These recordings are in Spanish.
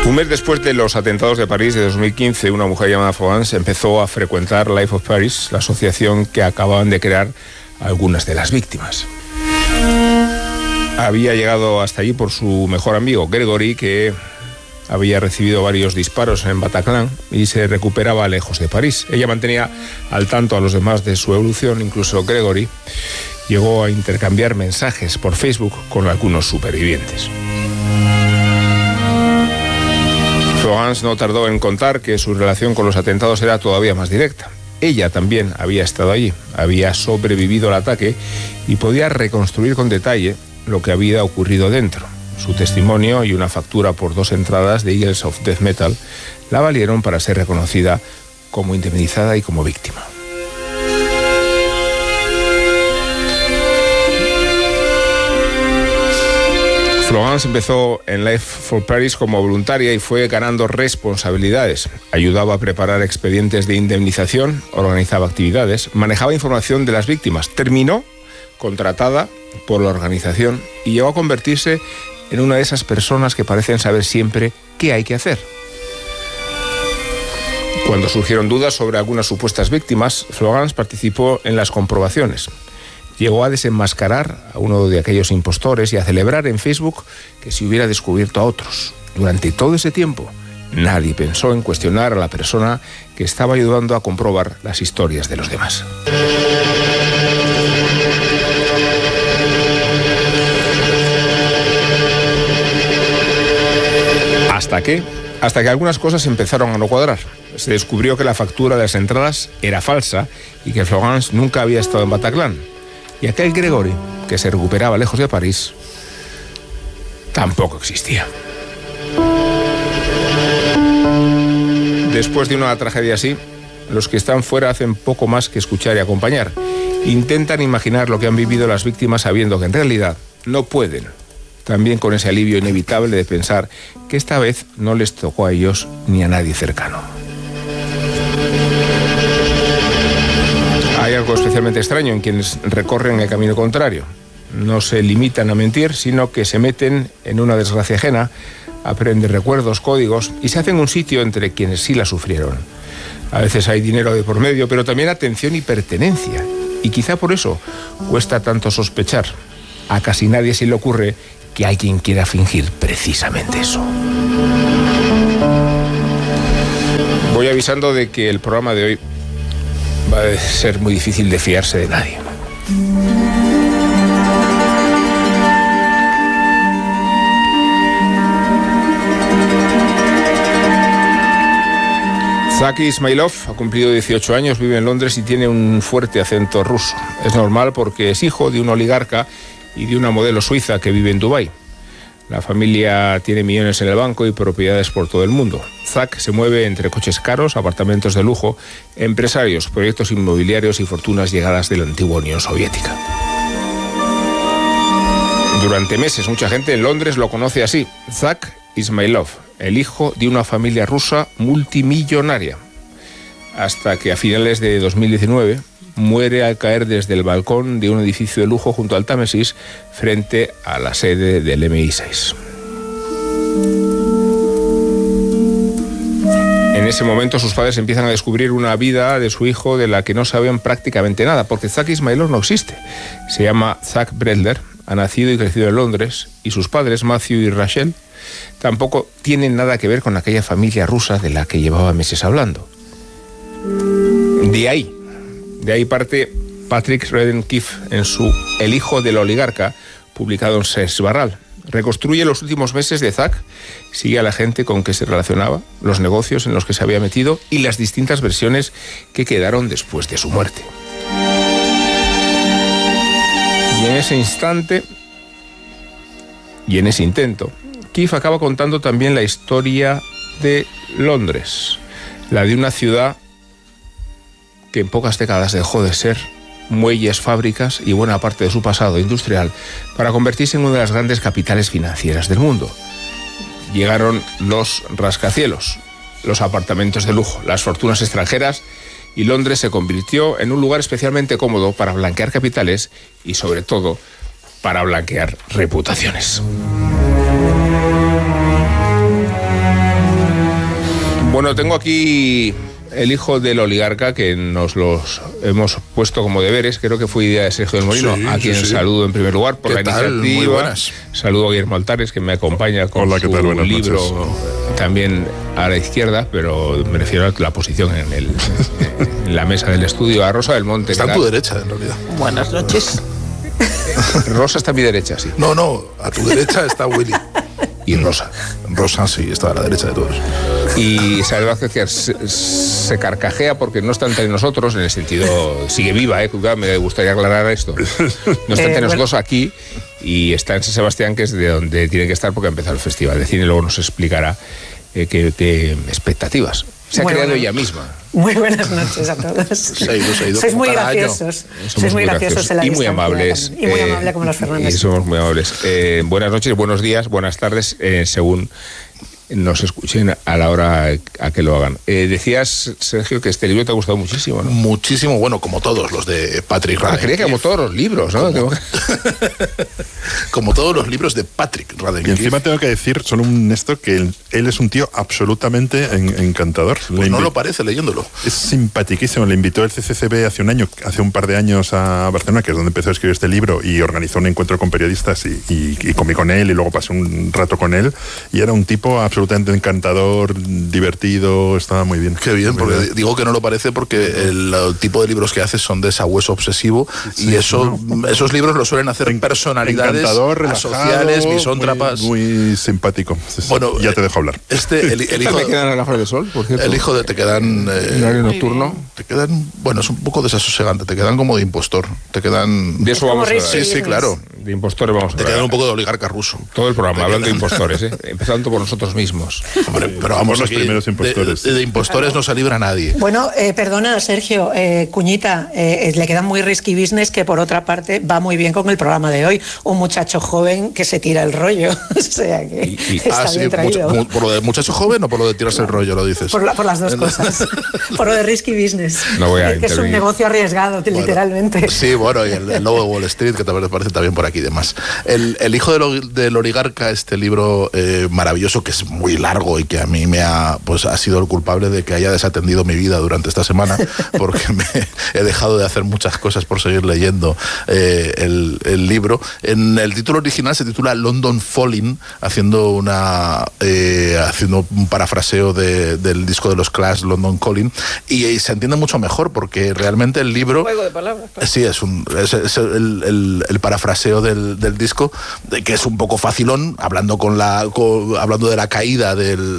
Un mes después de los atentados de París de 2015, una mujer llamada Florence empezó a frecuentar Life of Paris, la asociación que acababan de crear algunas de las víctimas. Había llegado hasta allí por su mejor amigo, Gregory, que había recibido varios disparos en Bataclan y se recuperaba lejos de París. Ella mantenía al tanto a los demás de su evolución. Incluso Gregory llegó a intercambiar mensajes por Facebook con algunos supervivientes. Florence no tardó en contar que su relación con los atentados era todavía más directa. Ella también había estado allí, había sobrevivido al ataque y podía reconstruir con detalle lo que había ocurrido dentro. Su testimonio y una factura por 2 entradas de Eagles of Death Metal la valieron para ser reconocida como indemnizada y como víctima. Florence empezó en Life for Paris como voluntaria y fue ganando responsabilidades. Ayudaba a preparar expedientes de indemnización, organizaba actividades, manejaba información de las víctimas. Terminó contratada por la organización y llegó a convertirse en una de esas personas que parecen saber siempre qué hay que hacer. Cuando surgieron dudas sobre algunas supuestas víctimas, Florence participó en las comprobaciones. Llegó a desenmascarar a uno de aquellos impostores y a celebrar en Facebook que se hubiera descubierto a otros. Durante todo ese tiempo, nadie pensó en cuestionar a la persona que estaba ayudando a comprobar las historias de los demás. Hasta que algunas cosas empezaron a no cuadrar. Se descubrió que la factura de las entradas era falsa y que Florence nunca había estado en Bataclan. Y aquel Gregory, que se recuperaba lejos de París, tampoco existía. Después de una tragedia así, los que están fuera hacen poco más que escuchar y acompañar. Intentan imaginar lo que han vivido las víctimas sabiendo que en realidad no pueden. También con ese alivio inevitable de pensar que esta vez no les tocó a ellos ni a nadie cercano. Hay algo especialmente extraño en quienes recorren el camino contrario. No se limitan a mentir, sino que se meten en una desgracia ajena, aprenden recuerdos, códigos y se hacen un sitio entre quienes sí la sufrieron. A veces hay dinero de por medio, pero también atención y pertenencia. Y quizá por eso cuesta tanto sospechar. A casi nadie se le ocurre que alguien quiera fingir precisamente eso. Voy avisando de que el programa de hoy va a ser muy difícil de fiarse de nadie. Zach Ismailov ha cumplido 18 años, vive en Londres y tiene un fuerte acento ruso. Es normal porque es hijo de un oligarca y de una modelo suiza que vive en Dubái. La familia tiene millones en el banco y propiedades por todo el mundo. Zach se mueve entre coches caros, apartamentos de lujo, empresarios, proyectos inmobiliarios y fortunas llegadas de la antigua Unión Soviética. Durante meses mucha gente en Londres lo conoce así, Zach Ismailov, el hijo de una familia rusa multimillonaria. Hasta que a finales de 2019 muere al caer desde el balcón de un edificio de lujo junto al Támesis frente a la sede del MI6. En ese momento sus padres empiezan a descubrir una vida de su hijo de la que no sabían prácticamente nada, porque Zach Ismailov no existe. Se llama Zach Bredler, ha nacido y crecido en Londres, y sus padres, Matthew y Rachel, tampoco tienen nada que ver con aquella familia rusa de la que llevaba meses hablando. De ahí parte Patrick Redden-Keefe en su El hijo del oligarca, publicado en Sesbarral. Reconstruye los últimos meses de Zach, sigue a la gente con que se relacionaba, los negocios en los que se había metido y las distintas versiones que quedaron después de su muerte. Y en ese instante, y en ese intento, Keefe acaba contando también la historia de Londres, la de una ciudad que en pocas décadas dejó de ser muelles, fábricas y buena parte de su pasado industrial para convertirse en una de las grandes capitales financieras del mundo. Llegaron los rascacielos, los apartamentos de lujo, las fortunas extranjeras y Londres se convirtió en un lugar especialmente cómodo para blanquear capitales y sobre todo para blanquear reputaciones. Bueno, tengo aquí El hijo del oligarca, que nos los hemos puesto como deberes. Creo que fue idea de Sergio del Molino, a quien saludo en primer lugar por la iniciativa. Muy buenas. Saludo a Guillermo Altares, que me acompaña con su libro también a la izquierda, pero me refiero a la posición en la mesa del estudio. A Rosa del Monte. Está a tu derecha, en realidad. Buenas noches. Rosa está a mi derecha, sí. No, a tu derecha está Willy. Y Rosa. Rosa, sí, está a la derecha de todos. Y Isabel Vázquez se carcajea porque no está entre nosotros, en el sentido, sigue viva, me gustaría aclarar esto. No está entre nosotros aquí y está en San Sebastián, que es de donde tiene que estar porque ha empezado el Festival de Cine. Luego nos explicará qué expectativas se ha creado ella misma. Muy buenas noches a todos. Sois muy graciosos. Sois muy graciosos en la y muy amables. Y muy amable como los Fernández. Y somos muy amables. Buenas noches, buenos días, buenas tardes, según nos escuchen a la hora a que lo hagan. Decías, Sergio, que este libro te ha gustado muchísimo, ¿no? Muchísimo, bueno, como todos los de Patrick Radden. Creía que como todos los libros, ¿no? Como todos los libros de Patrick Radden. Y encima tengo que decir, solo esto, que él es un tío absolutamente encantador. Pues no lo parece leyéndolo. Es simpaticísimo. Le invitó el CCCB hace un par de años a Barcelona, que es donde empezó a escribir este libro, y organizó un encuentro con periodistas y comí con él y luego pasé un rato con él, y era un tipo absolutamente encantador, divertido, estaba muy bien. Qué bien, porque digo que no lo parece porque el tipo de libros que hace son de sabueso obsesivo, y esos libros lo suelen hacer personalidades asociales, misóntrapas. Muy simpático. Bueno, ya te dejo hablar. El hijo ¿Te quedan a la Flor del Sol, por cierto? El hijo de te quedan... horario nocturno. Te quedan, bueno, es un poco desasosegante, te quedan como de impostor, te quedan... De eso vamos a hablar. Sí, claro. De impostores vamos a hablar. Te quedan un poco de oligarca ruso. Todo el programa, hablando de impostores, empezando por nosotros mismos. Hombre, pero vamos, los primeros impostores. De impostores no se libra nadie. Bueno, perdona, Sergio, Cuñita, le queda muy risky business, que por otra parte va muy bien con el programa de hoy. Un muchacho joven que se tira el rollo. O sea que está bien traído. ¿Por lo de muchacho joven o por lo de tirarse el rollo lo dices? Por las dos cosas. Por lo de risky business. No voy a que es un negocio arriesgado, literalmente. Sí, bueno, y el lobo de Wall Street, que también aparece también por aquí y demás. El hijo del oligarca, este libro maravilloso, que es muy largo y que a mí ha sido el culpable de que haya desatendido mi vida durante esta semana, porque he dejado de hacer muchas cosas por seguir leyendo el libro. En el título original se titula London Falling, haciendo un parafraseo del disco de los Clash, London Calling, y se entiende mucho mejor porque realmente el libro... Juego de palabras. Sí, es el parafraseo del disco, que es un poco facilón, hablando de la caída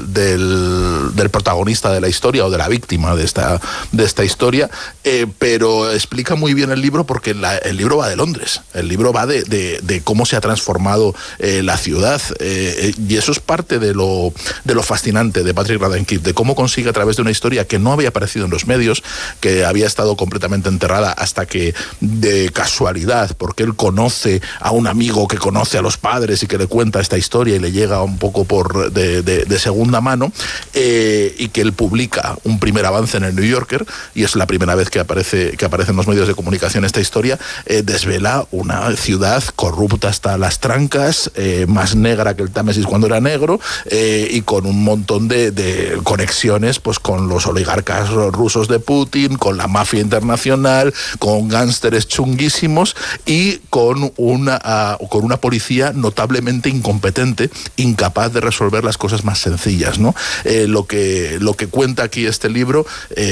del protagonista de la historia o de la víctima de esta historia, pero explica muy bien el libro porque el libro va de Londres, el libro va de cómo se ha transformado la ciudad, y eso es parte de lo fascinante de Patrick Radden Keefe, de cómo consigue a través de una historia que no había aparecido en los medios, que había estado completamente enterrada hasta que de casualidad, porque él conoce a un amigo que conoce a los padres y que le cuenta esta historia y le llega un poco de segunda mano, y que él publica un primer avance en el New Yorker, y es la primera vez que aparece en los medios de comunicación esta historia. Desvela una ciudad corrupta hasta las trancas, más negra que el Támesis cuando era negro, y con un montón de conexiones pues con los oligarcas rusos de Putin, con la mafia internacional, con gángsteres chunguísimos y con una policía notablemente incompetente, incapaz de resolver las cosas más sencillas, ¿no? Lo que cuenta aquí este libro,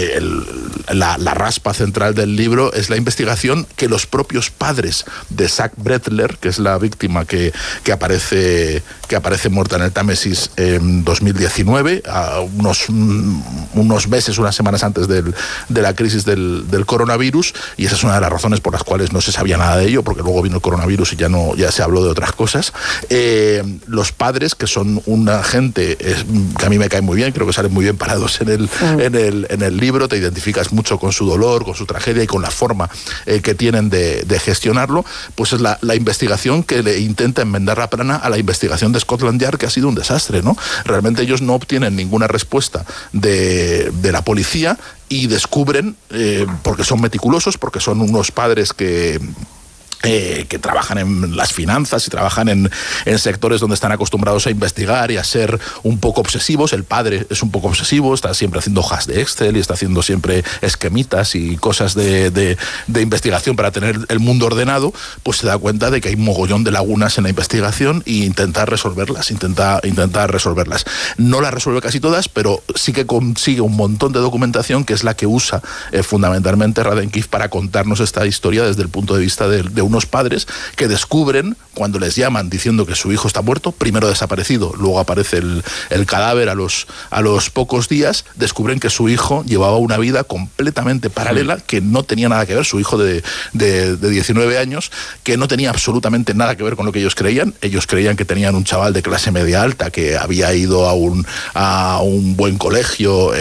la raspa central del libro, es la investigación que los propios padres de Zach Bretler, que es la víctima que aparece muerta en el Támesis en 2019, unos meses, unas semanas antes de la crisis del coronavirus, y esa es una de las razones por las cuales no se sabía nada de ello, porque luego vino el coronavirus y ya se habló de otras cosas. Los padres, que son una gente que a mí me cae muy bien, creo que salen muy bien parados en el libro, te identificas mucho con su dolor, con su tragedia y con la forma que tienen de gestionarlo, pues es la investigación que le intenta enmendar la plana a la investigación de Scotland Yard, que ha sido un desastre, ¿no? Realmente ellos no obtienen ninguna respuesta de la policía y descubren, porque son meticulosos, porque son unos padres que que trabajan en las finanzas y trabajan en sectores donde están acostumbrados a investigar y a ser un poco obsesivos. El padre es un poco obsesivo, está siempre haciendo hojas de Excel y está haciendo siempre esquemitas y cosas de investigación para tener el mundo ordenado. Pues se da cuenta de que hay un mogollón de lagunas en la investigación e intenta resolverlas. No las resuelve casi todas, pero sí que consigue un montón de documentación que es la que usa fundamentalmente Radenkiff para contarnos esta historia desde el punto de vista de unos padres que descubren, cuando les llaman diciendo que su hijo está muerto, primero desaparecido, luego aparece el cadáver a los pocos días, descubren que su hijo llevaba una vida completamente paralela, que no tenía nada que ver, su hijo de 19 años, que no tenía absolutamente nada que ver con lo que ellos creían. Ellos creían que tenían un chaval de clase media alta que había ido a un buen colegio,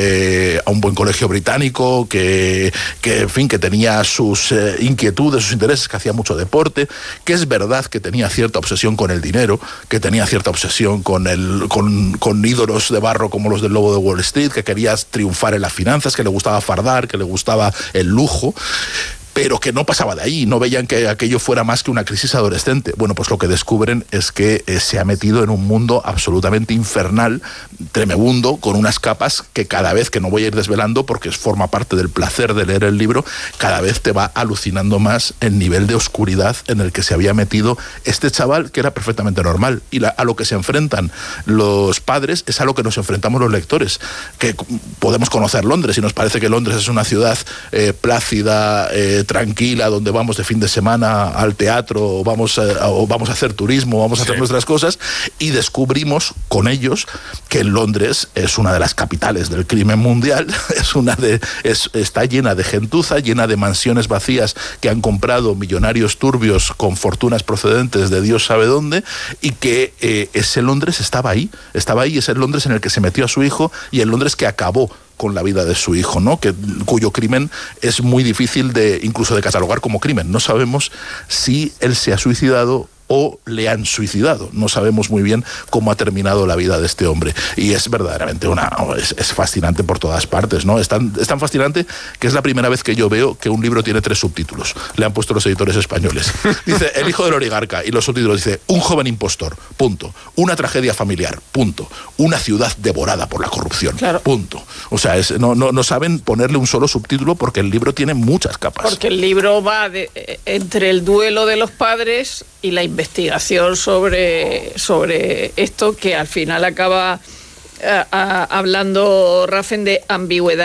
británico, que en fin, que tenía sus inquietudes, sus intereses, que hacía mucho deporte, que es verdad que tenía cierta obsesión con el dinero, que tenía cierta obsesión con ídolos de barro como los del Lobo de Wall Street, que quería triunfar en las finanzas, que le gustaba fardar, que le gustaba el lujo, pero que no pasaba de ahí, no veían que aquello fuera más que una crisis adolescente. Bueno, pues lo que descubren es que se ha metido en un mundo absolutamente infernal, tremebundo, con unas capas que cada vez, que no voy a ir desvelando porque forma parte del placer de leer el libro, cada vez te va alucinando más el nivel de oscuridad en el que se había metido este chaval, que era perfectamente normal. Y a lo que se enfrentan los padres es a lo que nos enfrentamos los lectores, que podemos conocer Londres y nos parece que Londres es una ciudad plácida, tranquila, donde vamos de fin de semana al teatro, o vamos a hacer turismo, vamos a hacer nuestras cosas, y descubrimos con ellos que Londres es una de las capitales del crimen mundial, está llena de gentuza, llena de mansiones vacías que han comprado millonarios turbios con fortunas procedentes de Dios sabe dónde, y que ese Londres estaba ahí, es el Londres en el que se metió a su hijo y el Londres que acabó con la vida de su hijo, ¿no? Cuyo crimen es muy difícil incluso de catalogar como crimen. No sabemos si él se ha suicidado o le han suicidado. No sabemos muy bien cómo ha terminado la vida de este hombre. Y es verdaderamente es fascinante por todas partes, ¿no? Es tan fascinante que es la primera vez que yo veo que un libro tiene 3 subtítulos. Le han puesto los editores españoles. Dice, el hijo del oligarca, y los subtítulos dice, un joven impostor, punto. Una tragedia familiar, punto. Una ciudad devorada por la corrupción, claro. Punto. O sea, no saben ponerle un solo subtítulo porque el libro tiene muchas capas. Porque el libro va entre el duelo de los padres y la investigación sobre esto, que al final acaba hablando Raffen de ambigüedad